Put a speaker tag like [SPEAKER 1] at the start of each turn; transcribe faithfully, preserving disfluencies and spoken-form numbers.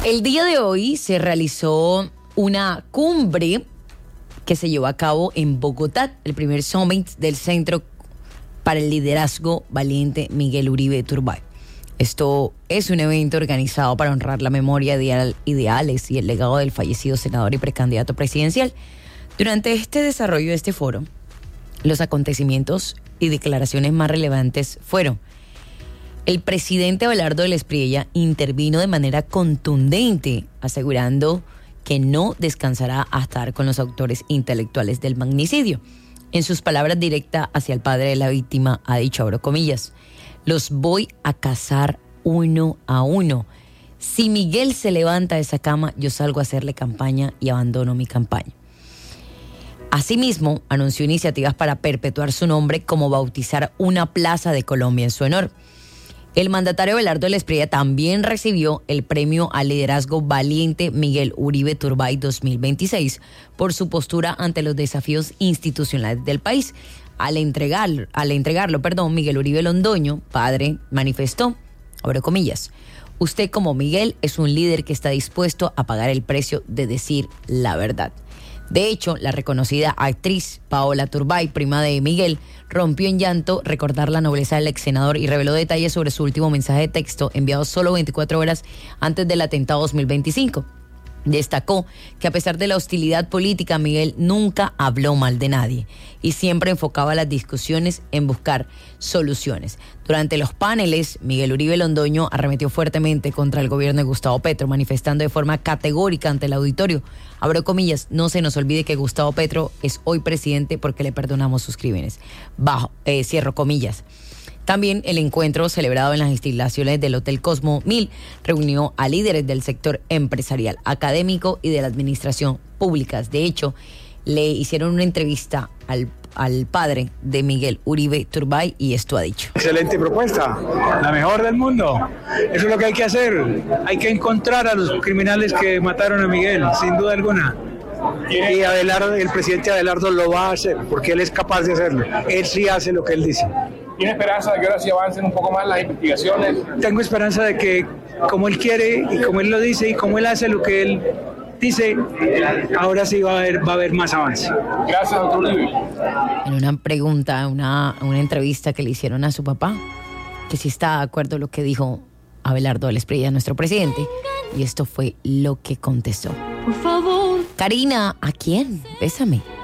[SPEAKER 1] El día de hoy se realizó una cumbre que se llevó a cabo en Bogotá, el primer summit del Centro para el Liderazgo Valiente Miguel Uribe Turbay. Esto es un evento organizado para honrar la memoria, ideal, ideales y el legado del fallecido senador y precandidato presidencial. Durante este desarrollo de este foro, los acontecimientos y declaraciones más relevantes fueron: el presidente Abelardo del Espriella intervino de manera contundente, asegurando que no descansará hasta dar con los autores intelectuales del magnicidio. En sus palabras directas hacia el padre de la víctima, ha dicho, abro comillas, los voy a cazar uno a uno. Si Miguel se levanta de esa cama, yo salgo a hacerle campaña y abandono mi campaña. Asimismo, anunció iniciativas para perpetuar su nombre, como bautizar una plaza de Colombia en su honor. El mandatario Abelardo del Espriella también recibió el premio al liderazgo valiente Miguel Uribe Turbay dos mil veintiséis por su postura ante los desafíos institucionales del país. Al entregar, al entregarlo, perdón, Miguel Uribe Londoño, padre, manifestó, abro comillas, usted como Miguel es un líder que está dispuesto a pagar el precio de decir la verdad. De hecho, la reconocida actriz Paola Turbay, prima de Miguel, rompió en llanto recordar la nobleza del ex senador y reveló detalles sobre su último mensaje de texto enviado solo veinticuatro horas antes del atentado dos mil veinticinco. Destacó que a pesar de la hostilidad política, Miguel nunca habló mal de nadie y siempre enfocaba las discusiones en buscar soluciones. Durante los paneles, Miguel Uribe Londoño arremetió fuertemente contra el gobierno de Gustavo Petro, manifestando de forma categórica ante el auditorio, abro comillas, no se nos olvide que Gustavo Petro es hoy presidente porque le perdonamos sus crímenes, bajo, eh, cierro comillas. También el encuentro celebrado en las instalaciones del Hotel Cosmo Mil reunió a líderes del sector empresarial, académico y de la administración públicas. De hecho, le hicieron una entrevista al, al padre de Miguel Uribe Turbay y esto ha dicho.
[SPEAKER 2] Excelente propuesta, la mejor del mundo. Eso es lo que hay que hacer. Hay que encontrar a los criminales que mataron a Miguel, sin duda alguna. Y Abelardo, el presidente Abelardo lo va a hacer, porque él es capaz de hacerlo. Él sí hace lo que él dice.
[SPEAKER 3] ¿Tiene esperanza de que ahora sí avancen un poco más las investigaciones?
[SPEAKER 2] Tengo esperanza de que, como él quiere y como él lo dice y como él hace lo que él dice, ahora sí va a haber, va a haber más avance.
[SPEAKER 3] Gracias, doctor Uribe.
[SPEAKER 1] En una pregunta, una, una entrevista que le hicieron a su papá, que sí está de acuerdo con lo que dijo Abelardo del Espriella, nuestro presidente, y esto fue lo que contestó.
[SPEAKER 4] Por favor.
[SPEAKER 1] Karina, ¿a quién? Bésame.